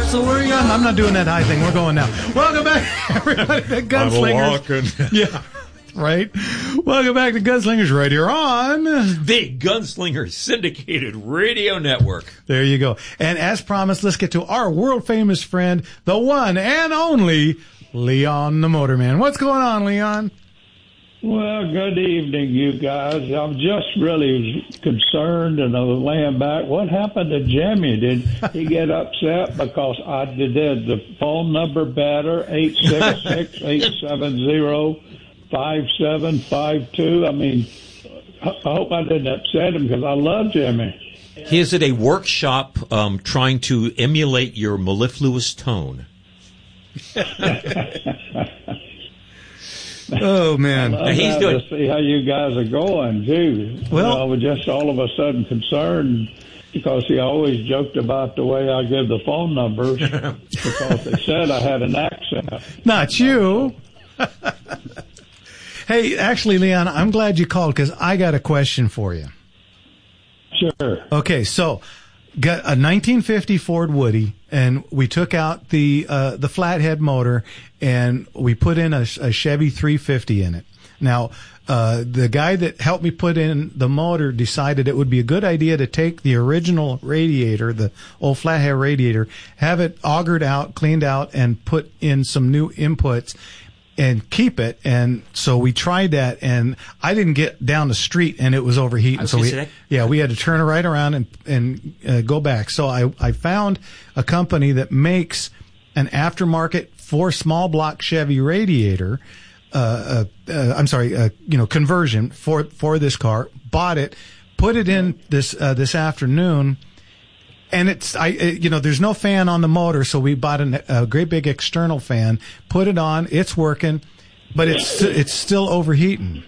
So we're young. I'm not doing that high thing. We're going now. Welcome back, everybody, to Gunslingers. Yeah, right. Welcome back to Gunslingers right here on the Gunslinger Syndicated Radio Network. There you go. And as promised, let's get to our world-famous friend, the one and only Leon the Motorman. What's going on, Leon? Well, good evening, you guys. I'm just really concerned, and I was laying back. What happened to Jimmy? Did he get upset because I did the phone number better, 866-870-5752? I mean, I hope I didn't upset him because I love Jimmy. He is at a workshop trying to emulate your mellifluous tone. Oh, man. He's doing to see how you guys are going, too. Well, I was just all of a sudden concerned because he always joked about the way I give the phone numbers because they said I had an accent. Not you. Hey, actually, Leon, I'm glad you called because I got a question for you. Sure. Okay, so got a 1950 Ford Woody, and we took out the flathead motor, and we put in a Chevy 350 in it. Now, the guy that helped me put in the motor decided it would be a good idea to take the original radiator, the old flathead radiator, have it augered out, cleaned out, and put in some new inputs and keep it. And so we tried that, and I didn't get down the street, and it was overheating. So we had to turn it right around and go back. So I found a company that makes an aftermarket for small block Chevy radiator. Conversion for this car. Bought it, put it in this afternoon. And there's no fan on the motor, so we bought a great big external fan, put it on, it's working, but it's still overheating.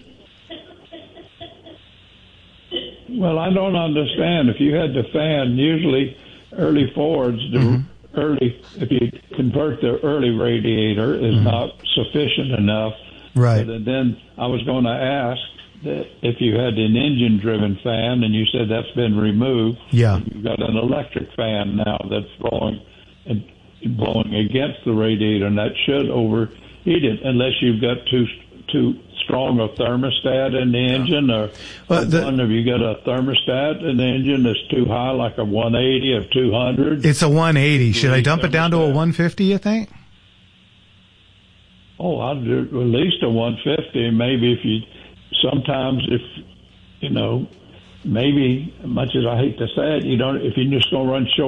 Well, I don't understand. If you had the fan, usually early Fords, if you convert the early radiator is not sufficient enough. Right. But then I was going to ask that if you had an engine-driven fan, and you said that's been removed, you've got an electric fan now that's blowing against the radiator, and that should overheat it unless you've got too strong a thermostat in the engine, or have you got a thermostat in the engine that's too high, like a 180 or 200? It's a 180. Should I dump it down to a 150, you think? Oh, I'd do at least a 150. Maybe maybe, much as I hate to say it, if you're just going to run short